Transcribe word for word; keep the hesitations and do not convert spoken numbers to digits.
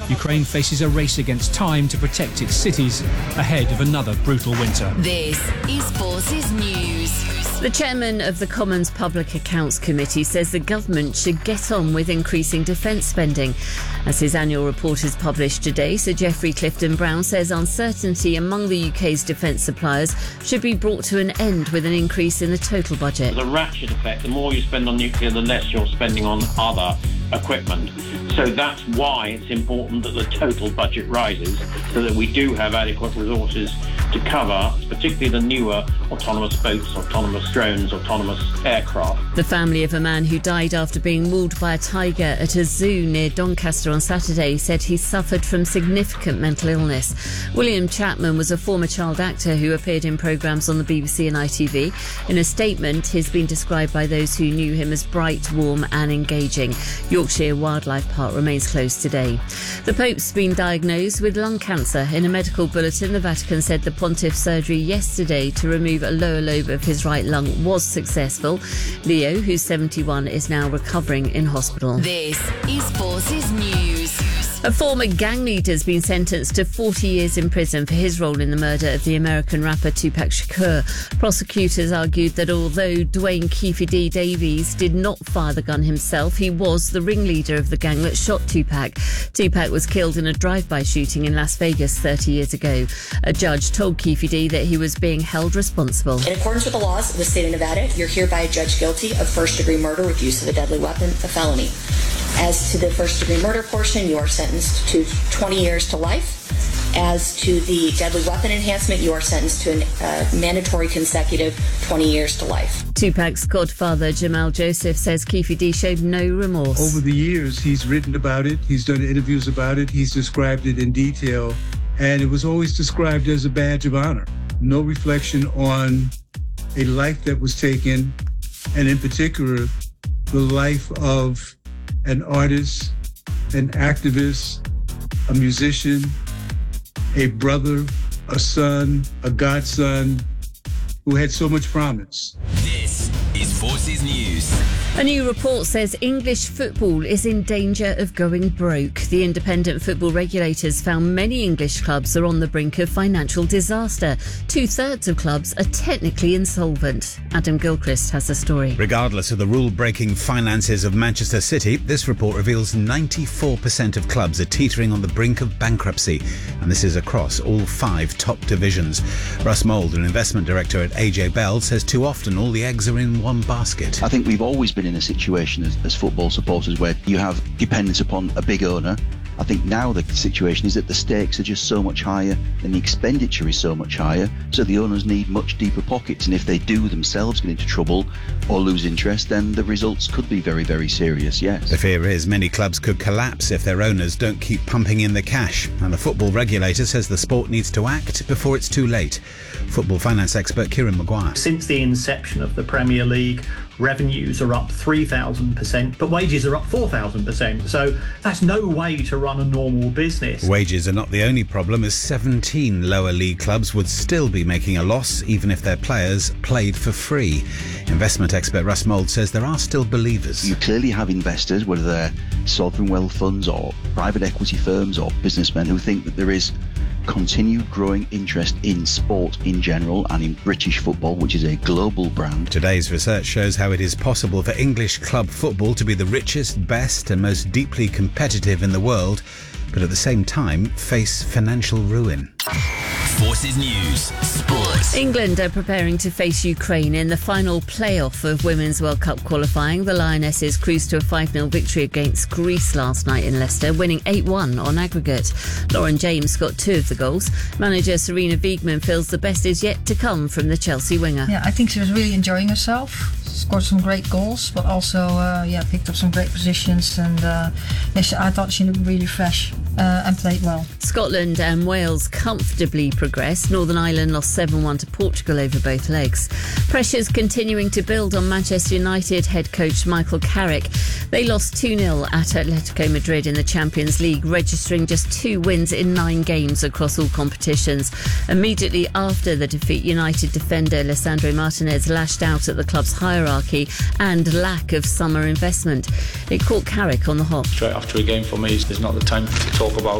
Ukraine faces a race against time to protect its cities ahead of another brutal winter. This is Forces News. The chairman of the Commons Public Accounts Committee says the government should get on with increasing defence spending. As his annual report is published today, Sir Geoffrey Clifton-Brown says uncertainty among the U K's defence suppliers should be brought to an end with an increase in the total budget. The ratchet effect, the more you spend on nuclear, the less you're spending on other equipment. So that's why it's important that the total budget rises, so that we do have adequate resources to cover, particularly the newer autonomous boats, autonomous drones, autonomous aircraft. The family of a man who died after being mauled by a tiger at a zoo near Doncaster on Saturday said he suffered from significant mental illness. William Chapman was a former child actor who appeared in programmes on the B B C and I T V. In a statement, he's been described by those who knew him as bright, warm and engaging. Yorkshire Wildlife Park remains closed today. The Pope's been diagnosed with lung cancer. In a medical bulletin, the Vatican said the Pontiff's surgery yesterday to remove a lower lobe of his right lung was successful. Leo, who's seventy-one, is now recovering in hospital. This is Forces News. A former gang leader has been sentenced to forty years in prison for his role in the murder of the American rapper Tupac Shakur. Prosecutors argued that although Dwayne Keefe D. Davies did not fire the gun himself, he was the ringleader of the gang that shot Tupac. Tupac was killed in a drive-by shooting in Las Vegas thirty years ago. A judge told Keefe D. that he was being held responsible. In accordance with the laws of the state of Nevada, you're hereby judged guilty of first-degree murder with use of a deadly weapon, a felony. As to the first-degree murder portion, you are sentenced to twenty years to life. As to the deadly weapon enhancement, you are sentenced to a uh, mandatory consecutive twenty years to life. Tupac's godfather, Jamal Joseph, says Keefe D. showed no remorse. Over the years, he's written about it, he's done interviews about it, he's described it in detail, and it was always described as a badge of honor. No reflection on a life that was taken, and in particular, the life of an artist, an activist, a musician, a brother, a son, a godson, who had so much promise. This is Forces News. A new report says English football is in danger of going broke. The independent football regulators found many English clubs are on the brink of financial disaster. Two-thirds of clubs are technically insolvent. Adam Gilchrist has the story. Regardless of the rule-breaking finances of Manchester City, this report reveals ninety-four percent of clubs are teetering on the brink of bankruptcy. And this is across all five top divisions. Russ Mould, an investment director at A J Bell, says too often all the eggs are in one basket. I think we've always been in a situation as, as football supporters where you have dependence upon a big owner. I think now the situation is that the stakes are just so much higher and the expenditure is so much higher, so the owners need much deeper pockets, and if they do themselves get into trouble or lose interest, then the results could be very, very serious, yes. The fear is many clubs could collapse if their owners don't keep pumping in the cash, and the football regulator says the sport needs to act before it's too late. Football finance expert Kieran Maguire. Since the inception of the Premier League, revenues are up three thousand percent, but wages are up four thousand percent. So that's no way to run a normal business. Wages are not the only problem, as seventeen lower league clubs would still be making a loss even if their players played for free. Investment expert Russ Mould says there are still believers. You clearly have investors, whether they're sovereign wealth funds or private equity firms or businessmen, who think that there is continued growing interest in sport in general and in British football, which is a global brand. Today's research shows how it is possible for English club football to be the richest, best and most deeply competitive in the world, but at the same time face financial ruin. Forces News Sports. England are preparing to face Ukraine in the final playoff of Women's World Cup qualifying. The Lionesses cruised to a five nil victory against Greece last night in Leicester, winning eight one on aggregate. Lauren James got two of the goals. Manager Serena Wiegman feels the best is yet to come from the Chelsea winger. Yeah, I think she was really enjoying herself. Scored some great goals, but also uh, yeah, picked up some great positions, and uh, yeah, she, I thought she looked really fresh uh, and played well. Scotland and Wales comfortably progressed. Northern Ireland lost seven one to Portugal over both legs. Pressure's continuing to build on Manchester United head coach Michael Carrick. They lost two nil at Atletico Madrid in the Champions League, registering just two wins in nine games across all competitions. Immediately after the defeat, United defender Lisandro Martinez lashed out at the club's hierarchy and lack of summer investment. It caught Carrick on the hop. Straight after a game for me is not the time to talk about